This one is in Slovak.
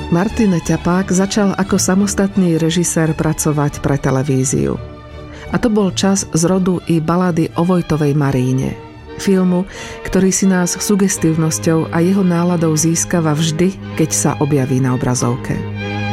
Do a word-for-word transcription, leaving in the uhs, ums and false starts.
Martin Ťapák začal ako samostatný režisér pracovať pre televíziu. A to bol čas zrodu i balady o Vojtovej Maríne. Filmu, ktorý si nás sugestívnosťou a jeho náladou získava vždy, keď sa objaví na obrazovke.